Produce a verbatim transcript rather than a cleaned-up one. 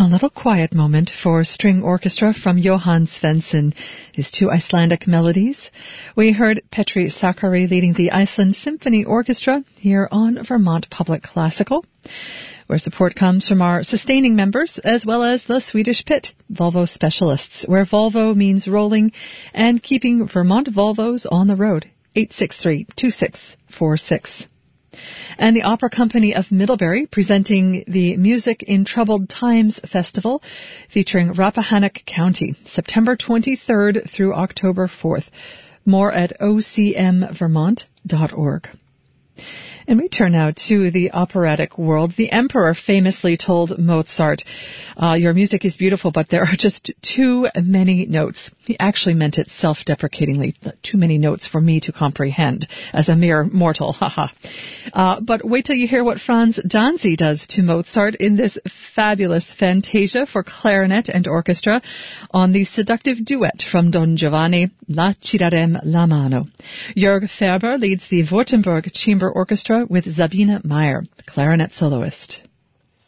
A little quiet moment for string orchestra from Johan Svensson, his two Icelandic melodies. We heard Petri Sakari leading the Iceland Symphony Orchestra here on Vermont Public Classical, where support comes from our sustaining members as well as the Swedish P I T, Volvo Specialists, where Volvo means rolling and keeping Vermont Volvos on the road. eight six three, two six four six. And the Opera Company of Middlebury presenting the Music in Troubled Times Festival featuring Rappahannock County, September twenty-third through October fourth. More at o c m vermont dot org. And we turn now to the operatic world. The emperor famously told Mozart, uh, your music is beautiful, but there are just too many notes. He actually meant it self-deprecatingly. Too many notes for me to comprehend as a mere mortal. Haha. uh, but wait till you hear what Franz Danzi does to Mozart in this fabulous fantasia for clarinet and orchestra on the seductive duet from Don Giovanni, La Tirarem la mano. Jörg Ferber leads the Württemberg Chamber Orchestra with Sabine Meyer, the clarinet soloist.